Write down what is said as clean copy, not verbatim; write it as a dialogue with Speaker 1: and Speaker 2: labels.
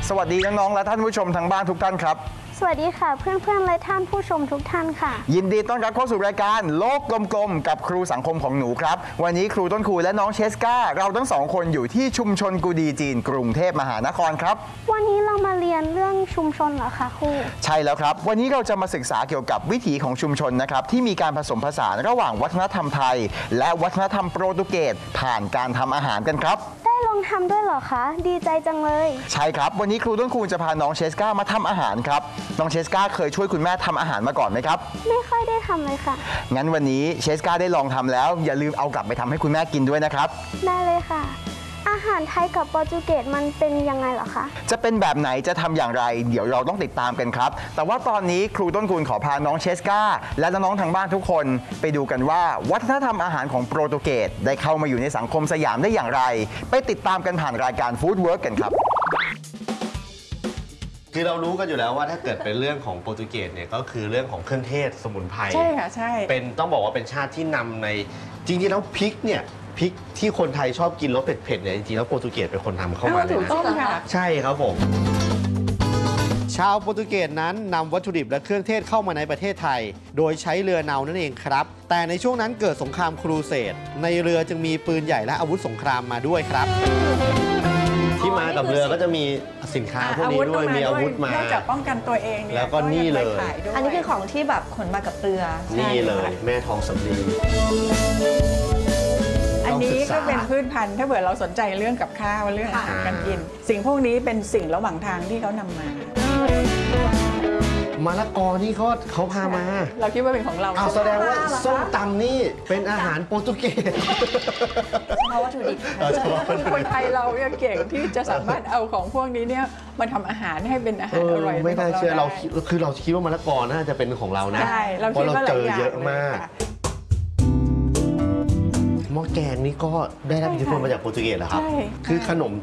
Speaker 1: สวัสดีน้องๆและท่านผู้ชมทางบ้านทุกท่านครับ
Speaker 2: สวัสดีค่ะเพื่อนๆและท่านผู้ชมทุกท่านค่ะ
Speaker 1: ยินดีต้อนรับเข้าสู่รายการโลกกลมๆกับครูสังคมของหนูครับวันนี้ครูต้นครูและน้องเชสกาเราทั้งสองคนอยู่ที่ชุมชนกูดีจีนกรุงเทพมหานครครับ
Speaker 2: วันนี้เรามาเรียนเรื่องชุมชนเหรอคะครู
Speaker 1: ใช่แล้วครับวันนี้เราจะมาศึกษาเกี่ยวกับวิถีของชุมชนนะครับที่มีการผสมผสานระหว่างวัฒนธรรมไทยและวัฒนธรรมโปรตุเกสผ่านการทำอาหารกันครับ
Speaker 2: ได้ลองทำด้วยเหรอคะดีใจจังเลย
Speaker 1: ใช่ครับวันนี้ครูต้นครูจะพาน้องเชสกามาทำอาหารครับน้องเชสกาเคยช่วยคุณแม่ทำอาหารมาก่อนไหมครับ
Speaker 2: ไม่ค่อยได้ทำเลยค่ะ
Speaker 1: งั้นวันนี้เชสกาได้ลองทำแล้วอย่าลืมเอากลับไปทำให้คุณแม่กินด้วยนะครับ
Speaker 2: ได้เลยค่ะอาหารไทยกับโปรตุเกสมันเป็นยังไงเหรอคะ
Speaker 1: จะเป็นแบบไหนจะทำอย่างไรเดี๋ยวเราต้องติดตามกันครับแต่ว่าตอนนี้ครูต้นคูณขอพาน้องเชสกาและน้องๆทางบ้านทุกคนไปดูกันว่าวัฒนธรรมอาหารของโปรตุเกสได้เข้ามาอยู่ในสังคมสยามได้อย่างไรไปติดตามกันผ่านรายการฟู้ดเวิร์กกันครับ
Speaker 3: คือเรารู้กันอยู่แล้วว่าถ้าเกิดเป็นเรื่องของโปรตุเกสเนี่ยก็คือเรื่องของเครื่องเทศสมุนไพร
Speaker 4: ใช่ค่ะใช่
Speaker 3: เป็นต้องบอกว่าเป็นชาติที่นำในจริงๆแล้วพริกเนี่ยพริกที่คนไทยชอบกินรสเผ็ดๆเนี่ยจริงๆแล้วโปรตุเกสเป็นคนทำเข้ามาเลยนะ
Speaker 4: ถูกต้องค่ะ
Speaker 3: ใช่ครับผมชาวโปรตุเกสนั้นนำวัตถุดิบและเครื่องเทศเข้ามาในประเทศไทยโดยใช้เรือเนานั่นเองครับแต่ในช่วงนั้นเกิดสงครามครูเสดในเรือจึงมีปืนใหญ่และอาวุธสงครามมาด้วยครับที่มากับเรือก็จะมีสินค้าพวกนี้ด้วยมีอาวุธมาน
Speaker 4: อกจากป้องกันตัวเองเนี่ย
Speaker 3: แล้วก็นี่เลย
Speaker 5: อันนี้คือของที่แบบขนมากับเรือ
Speaker 3: นี่เลยแม่ทองสำลี
Speaker 4: อันนี้ก็เป็นพืชพันธุ์ถ้าเผื่อเราสนใจเรื่องกับข้าวเรื่องอาหารการกินสิ่งพวกนี้เป็นสิ่งระหว่างทางที่เขานำมาม
Speaker 3: ะละกอนี่เขาพามา
Speaker 4: เราคิดว่าเป็นของเรา
Speaker 3: แสดงว่าส้มตำนี่เป็นอาหารโปรตุเกส
Speaker 5: เฉพาะวัตถุดิบ
Speaker 4: คนไทยเราเนี่ยเก่งที่จะสามารถเอาของพวกนี้เนี่ยมาทำอาหารให้เป็นอาหารอร่อย
Speaker 3: ไม่น่าเชื่อเราคือเราคิดว่ามะละกอน่าจะเป็นของเรานะเพราะเราเจอเยอะมากหม้อแกงนี่ก็ได้รับอิทธิพลมาจากโปรตุเกสเหรอครับคือขนม